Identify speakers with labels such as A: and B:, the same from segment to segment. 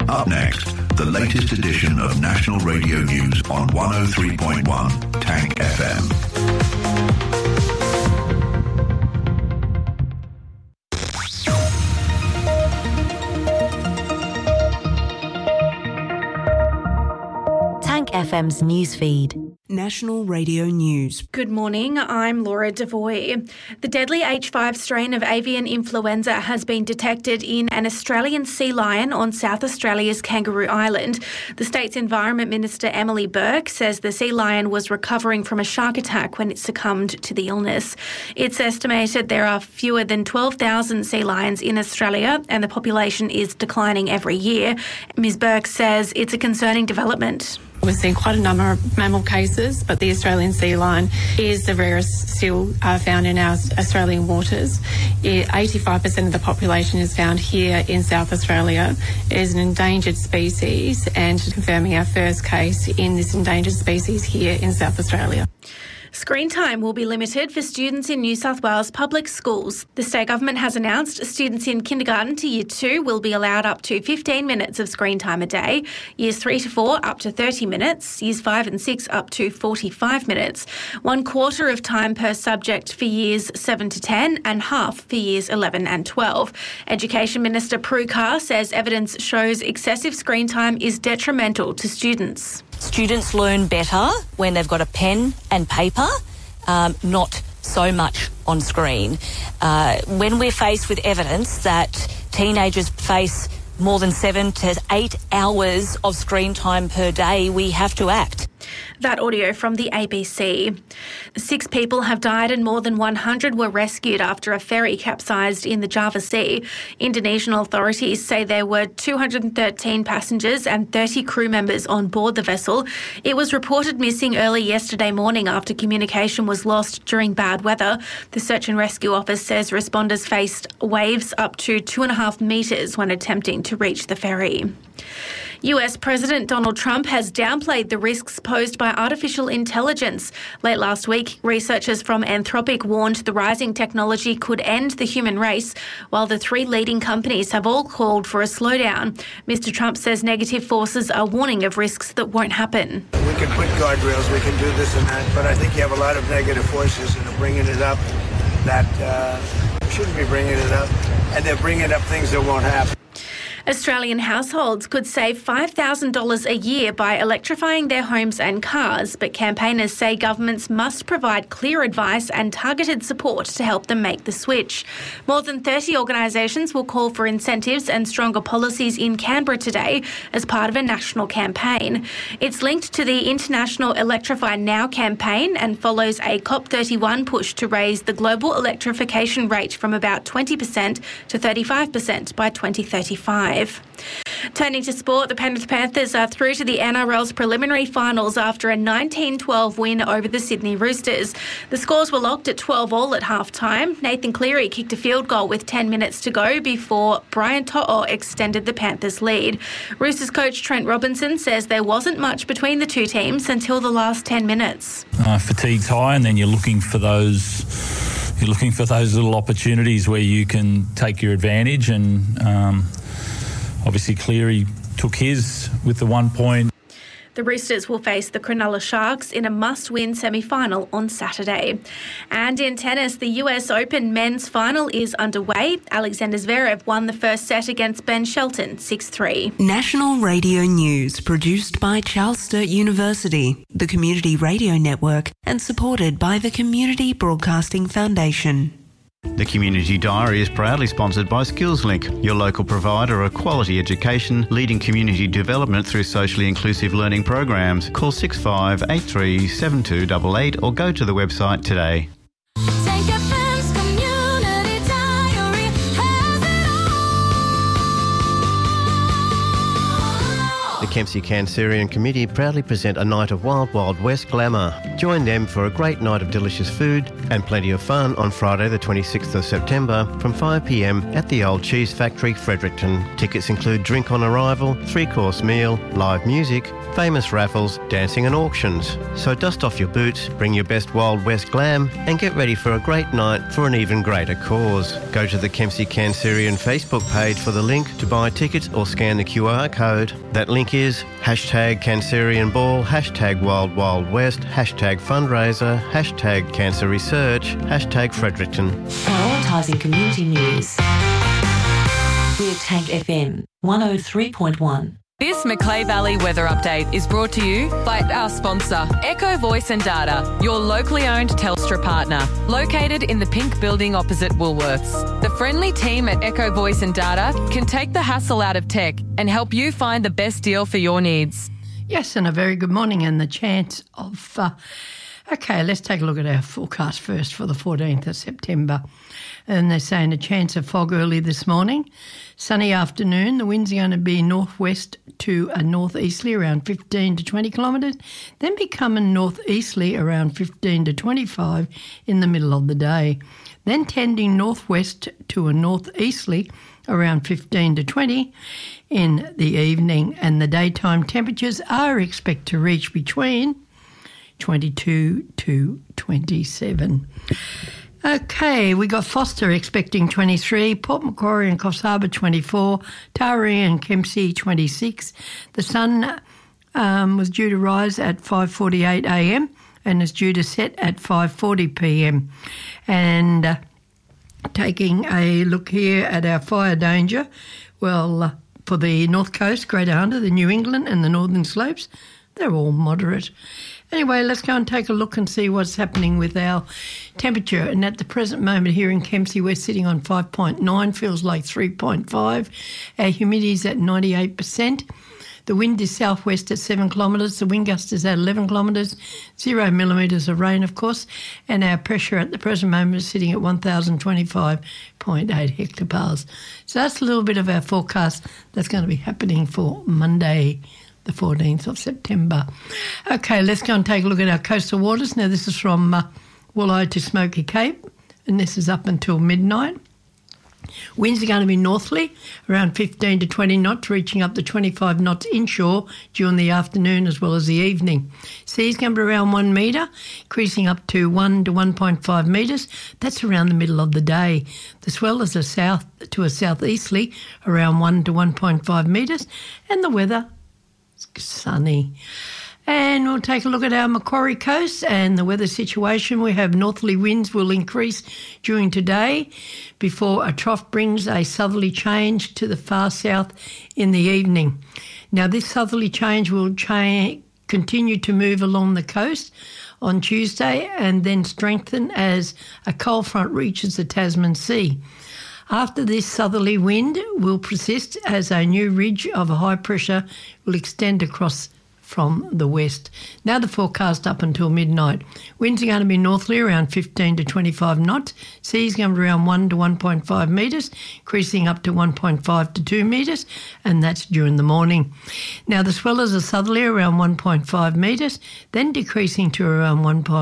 A: Up next, the latest edition of National Radio News on 103.1 Tank FM.
B: Tank FM's newsfeed.
C: National Radio News.
D: Good morning, I'm Laura Devoy. The deadly H5 strain of avian influenza has been detected in an Australian sea lion on South Australia's Kangaroo Island. The state's Environment Minister Emily Burke says the sea lion was recovering from a shark attack when it succumbed to the illness. It's estimated there are fewer than 12,000 sea lions in Australia and the population is declining every year. Ms Burke says it's a concerning development.
E: We've seen quite a number of mammal cases, but the Australian sea lion is the rarest still found in our Australian waters. 85% of the population is found here in South Australia. It is an endangered species and confirming our first case in this endangered species here in South Australia.
D: Screen time will be limited for students in New South Wales public schools. The state government has announced students in kindergarten to year 2 will be allowed up to 15 minutes of screen time a day, years 3 to 4 up to 30 minutes, years 5 and 6 up to 45 minutes, 1/4 of time per subject for years 7 to 10 and half for years 11 and 12. Education Minister Prue Carr says evidence shows excessive screen time is detrimental to students.
B: Students learn better when they've got a pen and paper, not so much on screen. When we're faced with evidence that teenagers face more than 7 to 8 hours of screen time per day, we have to act.
D: That audio from the ABC. 6 people have died and more than 100 were rescued after a ferry capsized in the Java Sea. Indonesian authorities say there were 213 passengers and 30 crew members on board the vessel. It was reported missing early yesterday morning after communication was lost during bad weather. The Search and Rescue Office says responders faced waves up to 2.5 metres when attempting to reach the ferry. US President Donald Trump has downplayed the risks posed by artificial intelligence. Late last week, researchers from Anthropic warned the rising technology could end the human race, while the 3 leading companies have all called for a slowdown. Mr. Trump says negative forces are warning of risks that won't happen.
F: We can put guardrails, we can do this and that, but I think you have a lot of negative forces that are bringing it up that shouldn't be bringing it up, and they're bringing up things that won't happen.
D: Australian households could save $5,000 a year by electrifying their homes and cars, but campaigners say governments must provide clear advice and targeted support to help them make the switch. More than 30 organisations will call for incentives and stronger policies in Canberra today as part of a national campaign. It's linked to the International Electrify Now campaign and follows a COP31 push to raise the global electrification rate from about 20% to 35% by 2035. Turning to sport, the Penrith Panthers are through to the NRL's preliminary finals after a 19-12 win over the Sydney Roosters. The scores were locked at 12-all at half-time. Nathan Cleary kicked a field goal with 10 minutes to go before Brian To'o extended the Panthers' lead. Roosters coach Trent Robinson says there wasn't much between the two teams until the last 10 minutes.
G: Fatigue's high, and then you're looking for those little opportunities where you can take your advantage, and obviously Cleary took his with the 1 point.
D: The Roosters will face the Cronulla Sharks in a must-win semi-final on Saturday. And in tennis, the US Open men's final is underway. Alexander Zverev won the first set against Ben Shelton, 6-3.
C: National Radio News, produced by Charles Sturt University, the Community Radio Network, and supported by the Community Broadcasting Foundation.
H: The Community Diary is proudly sponsored by SkillsLink, your local provider of quality education, leading community development through socially inclusive learning programs. Call 6583 7288 or go to the website today.
I: The Kempsey Cancerian Committee proudly present a night of Wild Wild West glamour. Join them for a great night of delicious food and plenty of fun on Friday the 26th of September from 5 p.m. at the Old Cheese Factory, Fredericton. Tickets include drink on arrival, 3-course meal, live music, famous raffles, dancing and auctions. So dust off your boots, bring your best Wild West glam and get ready for a great night for an even greater cause. Go to the Kempsey Cancerian Facebook page for the link to buy tickets or scan the QR code. That link is #CancerianBall, #Wild Wild West, #fundraiser, #Cancer Research, #Fredericton.
C: Prioritising community news. We're Tank FM 103.1.
J: This Macleay Valley weather update is brought to you by our sponsor, Echo Voice and Data, your locally owned Telstra partner, located in the pink building opposite Woolworths. The friendly team at Echo Voice and Data can take the hassle out of tech and help you find the best deal for your needs.
K: Yes, and a very good morning, and the chance of... OK, let's take a look at our forecast first for the 14th of September. And they're saying a chance of fog early this morning. Sunny afternoon. The winds are going to be northwest to a northeasterly around 15 to 20 kilometres, then becoming northeasterly around 15 to 25 in the middle of the day. Then tending northwest to a northeasterly around 15 to 20 in the evening. And the daytime temperatures are expected to reach between 22 to 27. OK, we got Foster expecting 23, Port Macquarie and Coffs Harbour 24, Taree and Kempsey 26. The sun was due to rise at 5:48 a.m. and is due to set at 5:40 p.m. And taking a look here at our fire danger, well, for the North Coast, Greater Hunter, the New England and the Northern Slopes, they're all moderate. Anyway, let's go and take a look and see what's happening with our temperature. And at the present moment here in Kempsey, we're sitting on 5.9, feels like 3.5. Our humidity is at 98%. The wind is southwest at 7 kilometres. The wind gust is at 11 kilometres. 0 millimetres of rain, of course. And our pressure at the present moment is sitting at 1,025.8 hectopascals. So that's a little bit of our forecast that's going to be happening for Monday, the 14th of September. OK, let's go and take a look at our coastal waters. Now, this is from Wooleye to Smoky Cape, and this is up until midnight. Winds are going to be northerly, around 15 to 20 knots, reaching up to 25 knots inshore during the afternoon as well as the evening. Sea's going to be around 1 metre, increasing up to 1 to 1.5 metres. That's around the middle of the day. The swell is a south to a southeasterly, around 1 to 1.5 metres, and the weather sunny. And we'll take a look at our Macquarie coast and the weather situation. We have northerly winds will increase during today before a trough brings a southerly change to the far south in the evening. Now, this southerly change will continue to move along the coast on Tuesday and then strengthen as a cold front reaches the Tasman Sea. After this southerly wind will persist as a new ridge of a high pressure will extend across from the west. Now the forecast up until midnight. Winds are going to be northerly around 15 to 25 knots. Sea's going to be around 1 to 1.5 metres, increasing up to 1.5 to 2 metres, and that's during the morning. Now the swells are southerly around 1.5 metres, then decreasing to around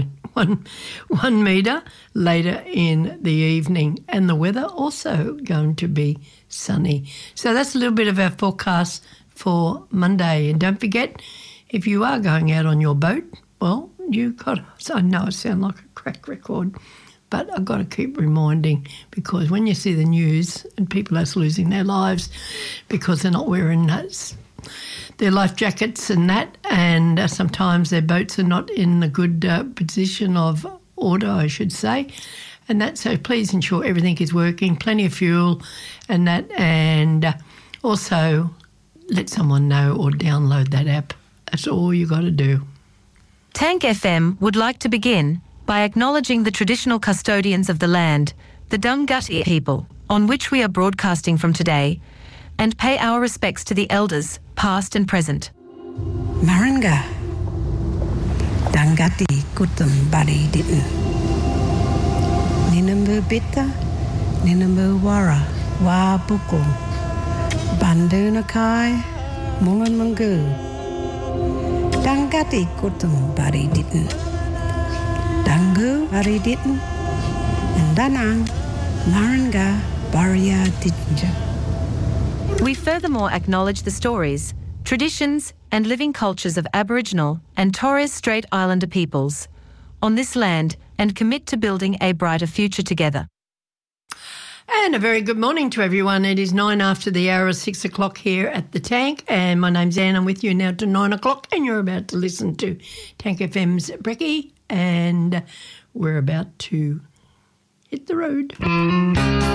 K: 1 metre later in the evening, and the weather also going to be sunny. So that's a little bit of our forecast for Monday. And don't forget, if you are going out on your boat, well, you've got to, I know I sound like a crack record, but I've got to keep reminding, because when you see the news and people are losing their lives because they're not wearing their life jackets and that, and sometimes their boats are not in a good position of order, I should say, and that, so please ensure everything is working, plenty of fuel and that, and also let someone know or download that app. That's all you got to do.
L: Tank FM would like to begin by acknowledging the traditional custodians of the land, the Dunghutti people, on which we are broadcasting from today, and pay our respects to the elders, past and present.
M: Maranga, Dunghutti kutum bari didn't. Ninambu bita, Ninambu wara, wa buku, Bandunakai, Mungan Mungu. Dangati kutum bari didn't. Dangu bari didn't. And Danang Maranga Baria didn't.
L: We furthermore acknowledge the stories, traditions and living cultures of Aboriginal and Torres Strait Islander peoples on this land and commit to building a brighter future together.
K: And a very good morning to everyone. It is 9 after the hour of 6 o'clock here at the Tank, and my name's Anne. I'm with you now to 9 o'clock, and you're about to listen to Tank FM's Brekkie, and we're about to hit the road.